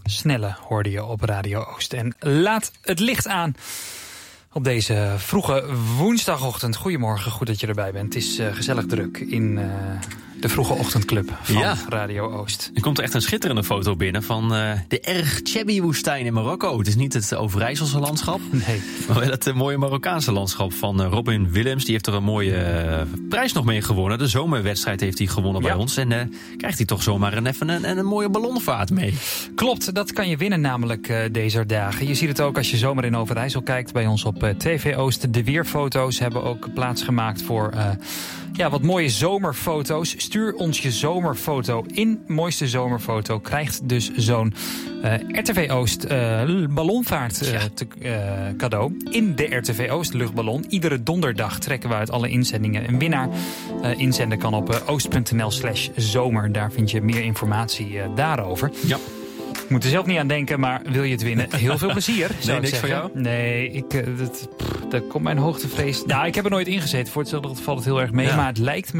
Snelle hoorde je op Radio Oost. En laat het licht aan op deze vroege woensdagochtend. Goedemorgen, goed dat je erbij bent. Het is gezellig druk in de vroege ochtendclub van Radio Oost. Er komt er echt een schitterende foto binnen van de erg Chebbi-woestijn in Marokko. Het is niet het Overijsselse landschap, nee, maar wel het mooie Marokkaanse landschap van Robin Willems. Die heeft er een mooie prijs nog mee gewonnen. De zomerwedstrijd heeft hij gewonnen bij ons. En krijgt hij toch zomaar een mooie ballonvaart mee. Klopt, dat kan je winnen namelijk deze dagen. Je ziet het ook als je zomaar in Overijssel kijkt bij ons op TV Oost. De weerfoto's hebben ook plaatsgemaakt voor wat mooie zomerfoto's. Stuur ons je zomerfoto in. Mooiste zomerfoto krijgt dus zo'n RTV Oost ballonvaart cadeau. In de RTV Oost luchtballon. Iedere donderdag trekken we uit alle inzendingen een winnaar. Inzenden kan op oost.nl/zomer. Daar vind je meer informatie daarover. Ja. Ik moet er zelf niet aan denken, maar wil je het winnen? Heel veel plezier. Nee, niks voor jou? Nee, dat komt mijn hoogtevrees. Nou, ik heb er nooit ingezet. Voor hetzelfde valt het heel erg mee. Ja. Maar het lijkt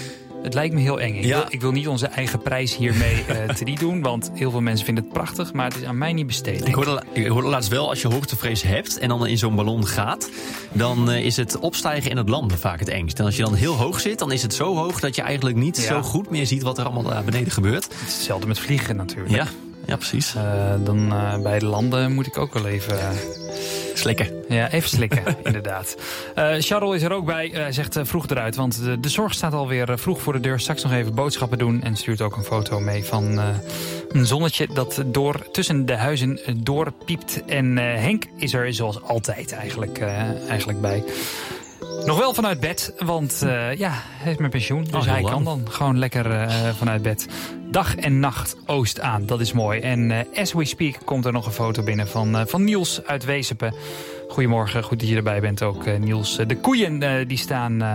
me heel eng. Ik wil niet onze eigen prijs hiermee te doen. Want heel veel mensen vinden het prachtig. Maar het is aan mij niet besteed. Ik hoorde laatst wel, als je hoogtevrees hebt en dan in zo'n ballon gaat, dan is het opstijgen en het landen vaak het engst. En als je dan heel hoog zit, dan is het zo hoog dat je eigenlijk niet zo goed meer ziet wat er allemaal daar beneden gebeurt. Het is hetzelfde met vliegen natuurlijk. Ja, precies. Dan bij de landen moet ik ook wel even slikken. Ja, even slikken, inderdaad. Charles is er ook bij. Hij zegt vroeg eruit, want de zorg staat alweer vroeg voor de deur. Straks nog even boodschappen doen. En stuurt ook een foto mee van een zonnetje dat tussen de huizen doorpiept. En Henk is er zoals altijd eigenlijk bij. Nog wel vanuit bed, want hij heeft mijn pensioen. Dus hij kan dan gewoon lekker vanuit bed. Dag en nacht Oost aan, dat is mooi. En as we speak komt er nog een foto binnen van Niels uit Wezepen. Goedemorgen, goed dat je erbij bent ook, Niels. De koeien die staan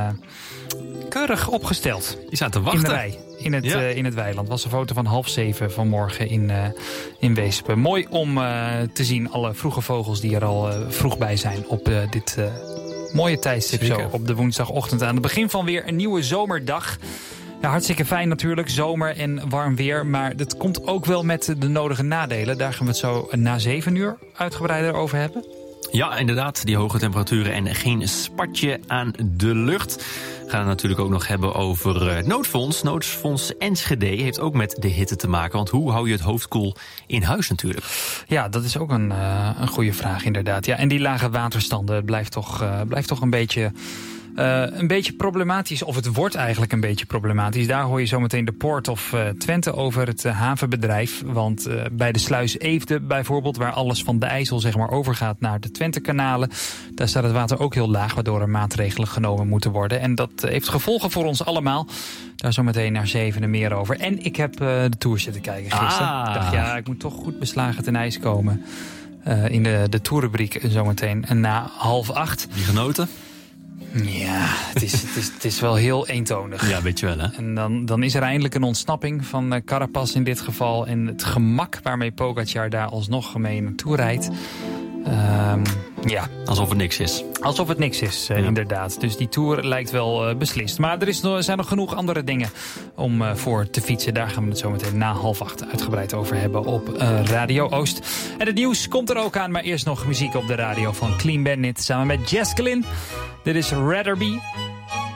keurig opgesteld. Die staan te wachten. In de rij, in het weiland. Was een foto van 6:30 vanmorgen in Wezepen. Mooi om te zien, alle vroege vogels die er al vroeg bij zijn op dit mooie tijdstip zo op de woensdagochtend aan het begin van weer een nieuwe zomerdag. Ja, hartstikke fijn natuurlijk, zomer en warm weer. Maar dat komt ook wel met de nodige nadelen. Daar gaan we het zo na 7 uur uitgebreider over hebben. Ja, inderdaad, die hoge temperaturen en geen spatje aan de lucht. We gaan het natuurlijk ook nog hebben over noodfonds. Noodfonds Enschede heeft ook met de hitte te maken. Want hoe hou je het hoofd koel in huis natuurlijk? Ja, dat is ook een goede vraag inderdaad. Ja, en die lage waterstanden blijft toch een beetje problematisch. Of het wordt eigenlijk een beetje problematisch. Daar hoor je zometeen de Port of Twente over het havenbedrijf. Want bij de sluis Eefde bijvoorbeeld, waar alles van de IJssel zeg maar overgaat naar de Twente-kanalen, daar staat het water ook heel laag, waardoor er maatregelen genomen moeten worden. En dat heeft gevolgen voor ons allemaal. Daar zometeen naar 7 meer over. En ik heb de Tour zitten kijken gisteren. Ik dacht, ik moet toch goed beslagen ten ijs komen. In de Tourrubriek zometeen na 7:30. Die genoten? Ja, het is wel heel eentonig. Ja, weet je wel, hè? En dan is er eindelijk een ontsnapping van Carapaz in dit geval. En het gemak waarmee Pogacar daar alsnog mee naartoe rijdt. Alsof het niks is. Alsof het niks is, inderdaad. Dus die Tour lijkt wel beslist. Maar er zijn nog genoeg andere dingen om voor te fietsen. Daar gaan we het zo meteen na 7:30 uitgebreid over hebben op Radio Oost. En het nieuws komt er ook aan, maar eerst nog muziek op de radio van Clean Bandit samen met Jess Glynn. Dit is Rather Be.